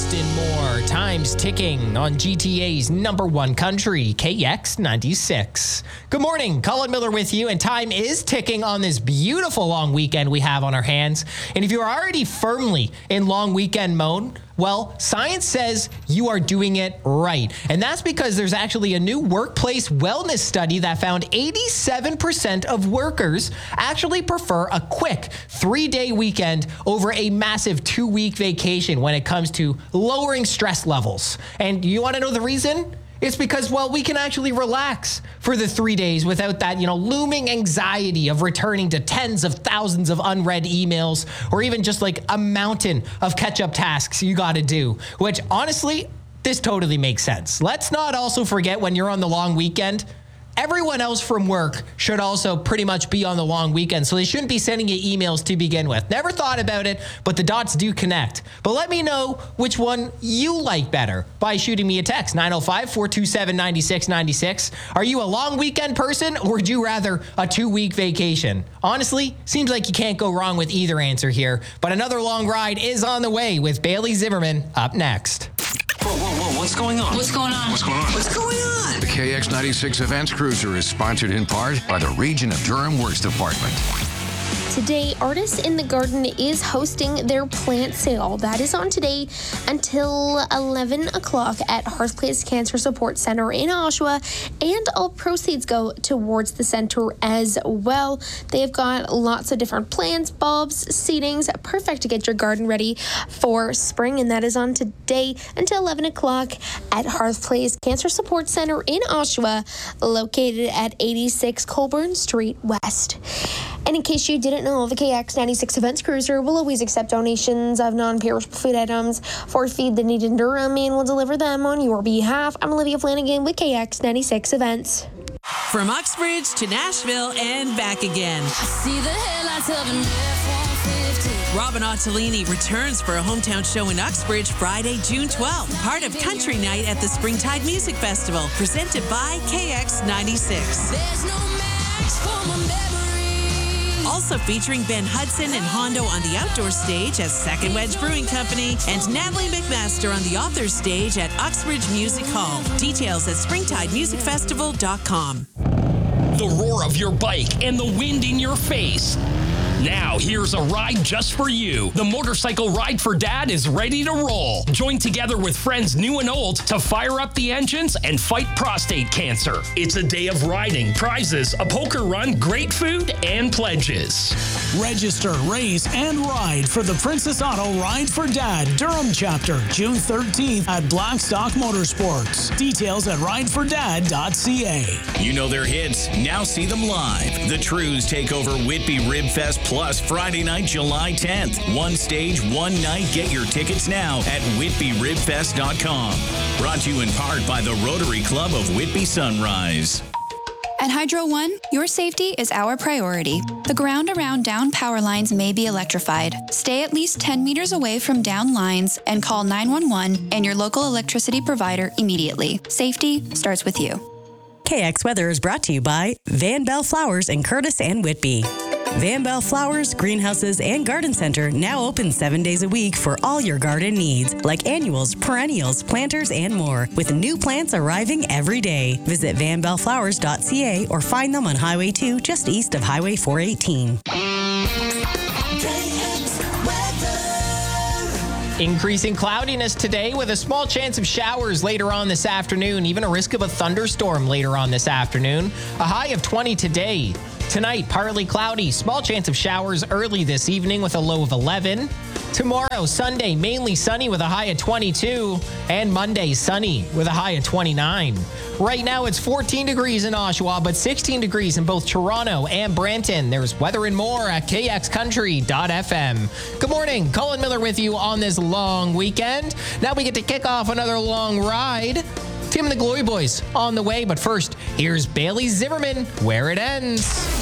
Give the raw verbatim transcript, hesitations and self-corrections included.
Austin Moore. Time's ticking on G T A's number one country, K X ninety-six. Good morning, Colin Miller with you, and time is ticking on this beautiful long weekend we have on our hands. And if you're already firmly in long weekend mode, well, science says you are doing it right. And that's because there's actually a new workplace wellness study that found eighty-seven percent of workers actually prefer a quick three-day weekend over a massive two-week vacation when it comes to lowering stress levels. And you want to know the reason? It's because, well, we can actually relax for the three days without that, you know, looming anxiety of returning to tens of thousands of unread emails or even just like a mountain of catch-up tasks you got to do, which honestly, this totally makes sense. Let's not also forget when you're on the long weekend, everyone else from work should also pretty much be on the long weekend, so they shouldn't be sending you emails to begin with. Never thought about it, but the dots do connect. But let me know which one you like better by shooting me a text, nine oh five, four two seven, nine six nine six. Are you a long weekend person, or would you rather a two-week vacation? Honestly, seems like you can't go wrong with either answer here, but another long ride is on the way with Bailey Zimmerman up next. Whoa, whoa, whoa, what's going on? What's going on? What's going on? What's going on? The K X ninety-six Events Cruiser is sponsored in part by the Region of Durham Works Department. Today, Artists in the Garden is hosting their plant sale. That is on today until eleven o'clock at Hearth Place Cancer Support Center in Oshawa, and all proceeds go towards the center as well. They've got lots of different plants, bulbs, seedings, perfect to get your garden ready for spring, and that is on today until eleven o'clock at Hearth Place Cancer Support Center in Oshawa, located at eighty-six Colburn Street West. And in case you didn't know, the K X ninety-six Events Cruiser will always accept donations of non-perishable food items for Feed the Need in Durham and will deliver them on your behalf. I'm Olivia Flanagan with K X ninety-six Events. From Uxbridge to Nashville and back again. See the headlights of an F one fifty. Robin Ottolini returns for a hometown show in Uxbridge Friday, June twelfth, part of Country Night at the Springtide Music Festival, presented by K X ninety-six. There's no match for my memory. Also featuring Ben Hudson and Hondo on the outdoor stage at Second Wedge Brewing Company, and Natalie McMaster on the authors stage at Uxbridge Music Hall. Details at springtide music festival dot com. The roar of your bike and the wind in your face. Now, here's a ride just for you. The Motorcycle Ride for Dad is ready to roll. Join together with friends new and old to fire up the engines and fight prostate cancer. It's a day of riding, prizes, a poker run, great food, and pledges. Register, race, and ride for the Princess Auto Ride for Dad Durham chapter, June thirteenth at Blackstock Motorsports. Details at ride for dad dot c a. You know their hits, now see them live. The Trues take over Whitby Rib Fest Plus Friday night, July tenth. One stage, one night. Get your tickets now at whitby rib fest dot com. Brought to you in part by the Rotary Club of Whitby Sunrise. At Hydro One, your safety is our priority. The ground around down power lines may be electrified. Stay at least ten meters away from down lines and call nine one one and your local electricity provider immediately. Safety starts with you. K X Weather is brought to you by Van Bell Flowers in Curtis and Whitby. Van Bell Flowers, Greenhouses, and Garden Center now open seven days a week for all your garden needs, like annuals, perennials, planters, and more, with new plants arriving every day. Visit van bell flowers dot c a or find them on Highway two just east of Highway four eighteen. Increasing cloudiness today with a small chance of showers later on this afternoon, even a risk of a thunderstorm later on this afternoon. A high of twenty today. Tonight, partly cloudy, small chance of showers early this evening with a low of eleven. Tomorrow, Sunday, mainly sunny with a high of twenty-two. And Monday, sunny with a high of twenty-nine. Right now, it's fourteen degrees in Oshawa, but sixteen degrees in both Toronto and Brampton. There's weather and more at k x country dot f m. Good morning. Colin Miller with you on this long weekend. Now we get to kick off another long ride. Tim and the Glory Boys on the way, but first, here's Bailey Zimmerman, Where It Ends.